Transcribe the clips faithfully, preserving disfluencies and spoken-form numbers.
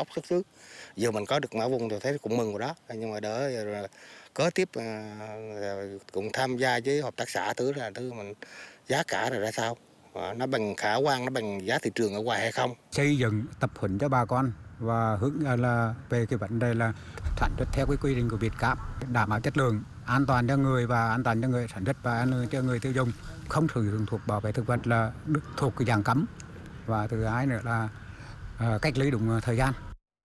gốc xuất xứ. Giờ mình có được mã vùng thì thấy cũng mừng rồi đó, nhưng mà đỡ rồi có tiếp cũng tham gia với hợp tác xã thứ là thứ mình giá cả rồi ra sao, nó bằng khả quan, nó bằng giá thị trường ở ngoài hay không. Xây dựng tập huấn cho bà con và hướng là về cái vấn đề là sản xuất theo cái quy định của Việt Gáp, đảm bảo chất lượng, an toàn cho người và an toàn cho người sản xuất và an toàn cho người tiêu dùng, không sử dụng thuốc bảo vệ thực vật là thuộc cái dạng cấm, và thứ hai nữa là uh, cách ly đúng thời gian.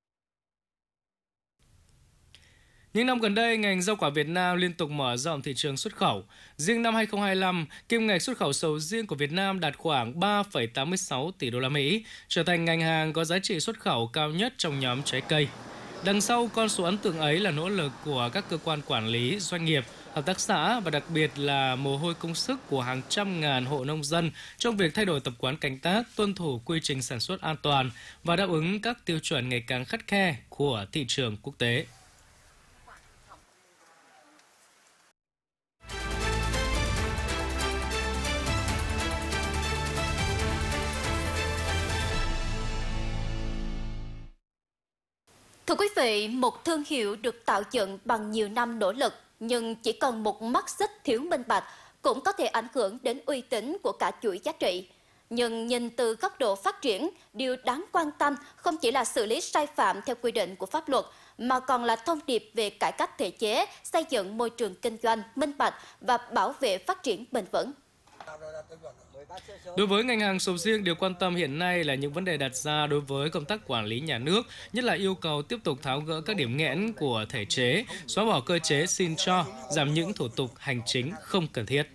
Những năm gần đây, ngành rau quả Việt Nam liên tục mở rộng thị trường xuất khẩu. Riêng năm hai không hai lăm, kim ngạch xuất khẩu sầu riêng của Việt Nam đạt khoảng ba phẩy tám mươi sáu tỷ đô la Mỹ, trở thành ngành hàng có giá trị xuất khẩu cao nhất trong nhóm trái cây. Đằng sau con số ấn tượng ấy là nỗ lực của các cơ quan quản lý, doanh nghiệp, hợp tác xã và đặc biệt là mồ hôi công sức của hàng trăm ngàn hộ nông dân trong việc thay đổi tập quán canh tác, tuân thủ quy trình sản xuất an toàn và đáp ứng các tiêu chuẩn ngày càng khắt khe của thị trường quốc tế. Thưa quý vị, một thương hiệu được tạo dựng bằng nhiều năm nỗ lực nhưng chỉ cần một mắt xích thiếu minh bạch cũng có thể ảnh hưởng đến uy tín của cả chuỗi giá trị. Nhưng nhìn từ góc độ phát triển, điều đáng quan tâm không chỉ là xử lý sai phạm theo quy định của pháp luật, mà còn là thông điệp về cải cách thể chế, xây dựng môi trường kinh doanh minh bạch và bảo vệ phát triển bền vững. Đối với ngành hàng sầu riêng, điều quan tâm hiện nay là những vấn đề đặt ra đối với công tác quản lý nhà nước, nhất là yêu cầu tiếp tục tháo gỡ các điểm nghẽn của thể chế, xóa bỏ cơ chế xin cho, giảm những thủ tục hành chính không cần thiết.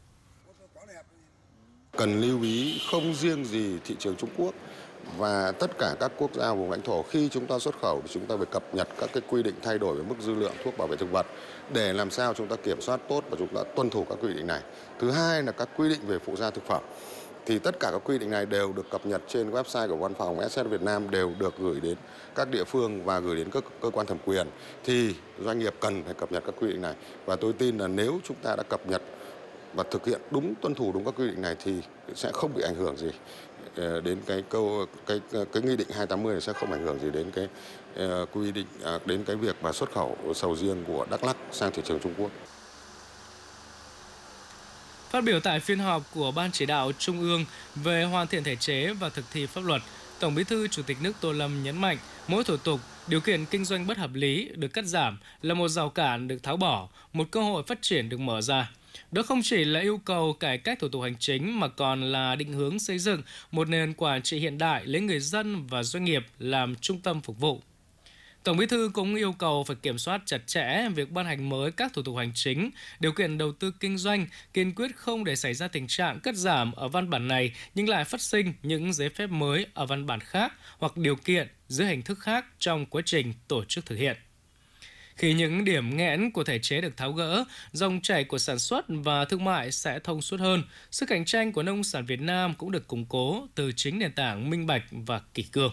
Cần lưu ý không riêng gì thị trường Trung Quốc và tất cả các quốc gia vùng lãnh thổ, khi chúng ta xuất khẩu thì chúng ta phải cập nhật các cái quy định thay đổi về mức dư lượng thuốc bảo vệ thực vật để làm sao chúng ta kiểm soát tốt và chúng ta tuân thủ các quy định này. Thứ hai là các quy định về phụ gia thực phẩm. Thì tất cả các quy định này đều được cập nhật trên website của Văn phòng ét ét Việt Nam, đều được gửi đến các địa phương và gửi đến các cơ quan thẩm quyền. Thì doanh nghiệp cần phải cập nhật các quy định này. Và tôi tin là nếu chúng ta đã cập nhật và thực hiện đúng, tuân thủ đúng các quy định này thì sẽ không bị ảnh hưởng gì đến cái câu cái cái nghị định hai tám mươi này, sẽ không ảnh hưởng gì đến cái uh, quy định uh, đến cái việc mà xuất khẩu sầu riêng của Đắk Lắk sang thị trường Trung Quốc. Phát biểu tại phiên họp của Ban Chỉ đạo Trung ương về hoàn thiện thể chế và thực thi pháp luật, Tổng Bí thư Chủ tịch nước Tô Lâm nhấn mạnh mỗi thủ tục, điều kiện kinh doanh bất hợp lý được cắt giảm là một rào cản được tháo bỏ, một cơ hội phát triển được mở ra. Đó không chỉ là yêu cầu cải cách thủ tục hành chính mà còn là định hướng xây dựng một nền quản trị hiện đại lấy người dân và doanh nghiệp làm trung tâm phục vụ. Tổng Bí thư cũng yêu cầu phải kiểm soát chặt chẽ việc ban hành mới các thủ tục hành chính, điều kiện đầu tư kinh doanh, kiên quyết không để xảy ra tình trạng cắt giảm ở văn bản này nhưng lại phát sinh những giấy phép mới ở văn bản khác hoặc điều kiện dưới hình thức khác trong quá trình tổ chức thực hiện. Khi những điểm nghẽn của thể chế được tháo gỡ, dòng chảy của sản xuất và thương mại sẽ thông suốt hơn, sức cạnh tranh của nông sản Việt Nam cũng được củng cố từ chính nền tảng minh bạch và kỷ cương.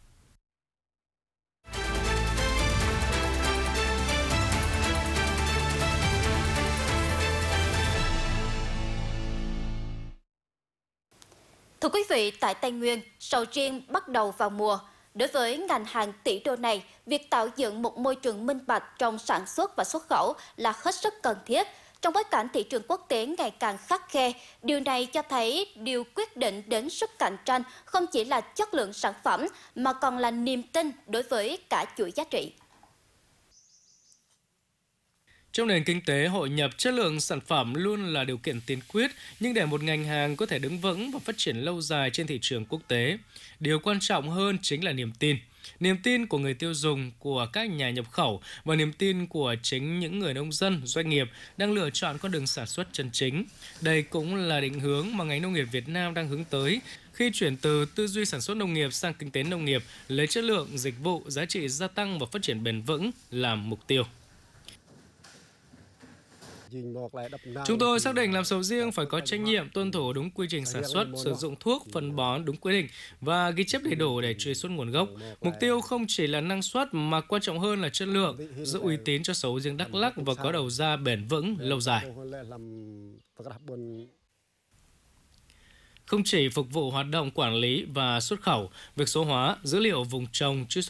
Thưa quý vị, tại Tây Nguyên, sầu riêng bắt đầu vào mùa. Đối với ngành hàng tỷ đô này, việc tạo dựng một môi trường minh bạch trong sản xuất và xuất khẩu là hết sức cần thiết. Trong bối cảnh thị trường quốc tế ngày càng khắt khe, điều này cho thấy điều quyết định đến sức cạnh tranh không chỉ là chất lượng sản phẩm mà còn là niềm tin đối với cả chuỗi giá trị. Trong nền kinh tế hội nhập, chất lượng sản phẩm luôn là điều kiện tiên quyết, nhưng để một ngành hàng có thể đứng vững và phát triển lâu dài trên thị trường quốc tế, điều quan trọng hơn chính là niềm tin. Niềm tin của người tiêu dùng, của các nhà nhập khẩu và niềm tin của chính những người nông dân, doanh nghiệp đang lựa chọn con đường sản xuất chân chính. Đây cũng là định hướng mà ngành nông nghiệp Việt Nam đang hướng tới khi chuyển từ tư duy sản xuất nông nghiệp sang kinh tế nông nghiệp, lấy chất lượng, dịch vụ, giá trị gia tăng và phát triển bền vững làm mục tiêu. Chúng tôi xác định làm sầu riêng phải có trách nhiệm tuân thủ đúng quy trình sản xuất, sử dụng thuốc, phân bón đúng quy định và ghi chép đầy đủ để truy xuất nguồn gốc. Mục tiêu không chỉ là năng suất mà quan trọng hơn là chất lượng, giữ uy tín cho sầu riêng Đắk Lắk và có đầu ra bền vững lâu dài. Không chỉ phục vụ hoạt động quản lý và xuất khẩu, việc số hóa dữ liệu vùng trồng, truy xuất